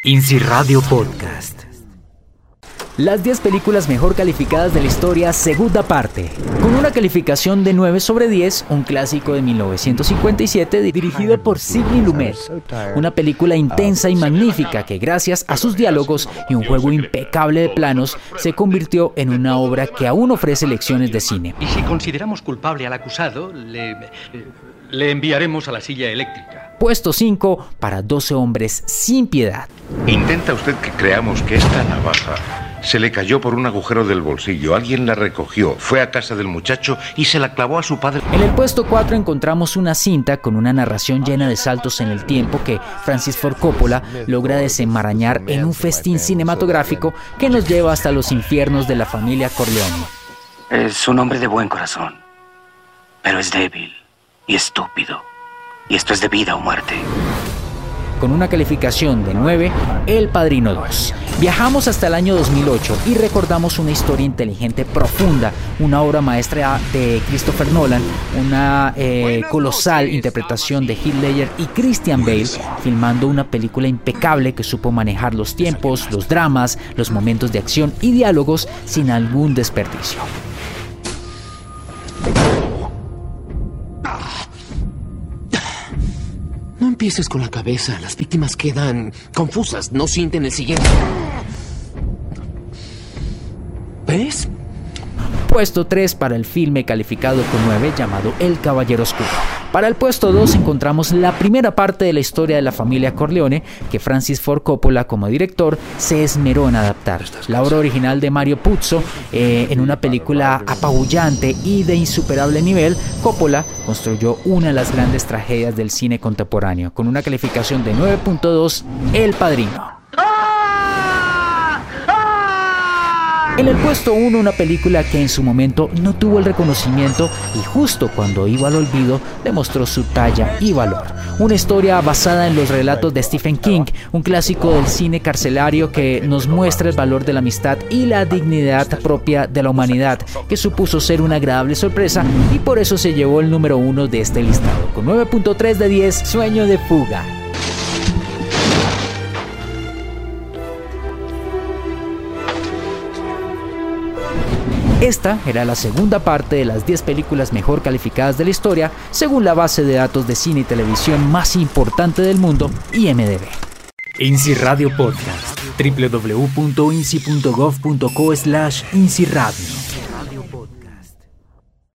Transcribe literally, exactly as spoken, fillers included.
INSI Radio Podcast. Las diez películas mejor calificadas de la historia, segunda parte. Con una calificación de nueve sobre diez, un clásico de mil novecientos cincuenta y siete dirigida por Sidney Lumet. Una película intensa y magnífica que, gracias a sus diálogos y un juego impecable de planos, se convirtió en una obra que aún ofrece lecciones de cine. Y si consideramos culpable al acusado, le, le enviaremos a la silla eléctrica. Puesto cinco para doce hombres sin piedad. ¿Intenta usted que creamos que esta navaja se le cayó por un agujero del bolsillo? Alguien la recogió, fue a casa del muchacho y se la clavó a su padre. En el puesto cuatro encontramos una cinta con una narración llena de saltos en el tiempo que Francis Ford Coppola logra desenmarañar en un festín cinematográfico que nos lleva hasta los infiernos de la familia Corleone. Es un hombre de buen corazón, pero es débil y estúpido. Y esto es de vida o muerte. Con una calificación de nueve, El Padrino dos. Viajamos hasta el año dos mil ocho y recordamos una historia inteligente profunda, una obra maestra de Christopher Nolan, una eh, colosal interpretación de Heath Ledger y Christian Bale, filmando una película impecable que supo manejar los tiempos, los dramas, los momentos de acción y diálogos sin algún desperdicio. No empieces con la cabeza, las víctimas quedan confusas, no sienten el siguiente. ¿Ves? Puesto tres para el filme calificado con nueve llamado El Caballero Oscuro. Para el puesto dos encontramos la primera parte de la historia de la familia Corleone que Francis Ford Coppola como director se esmeró en adaptar. La obra original de Mario Puzo, eh, en una película apabullante y de insuperable nivel, Coppola construyó una de las grandes tragedias del cine contemporáneo. Con una calificación de nueve punto dos, El Padrino. En el puesto uno, una película que en su momento no tuvo el reconocimiento y justo cuando iba al olvido demostró su talla y valor. Una historia basada en los relatos de Stephen King, un clásico del cine carcelario que nos muestra el valor de la amistad y la dignidad propia de la humanidad, que supuso ser una agradable sorpresa y por eso se llevó el número uno de este listado. Con nueve punto tres de diez, Sueño de fuga. Esta era la segunda parte de las diez películas mejor calificadas de la historia, según la base de datos de cine y televisión más importante del mundo, I M D B. INSI Radio Podcast. doble u doble u doble u punto insi punto gov punto co slash INSI Radio.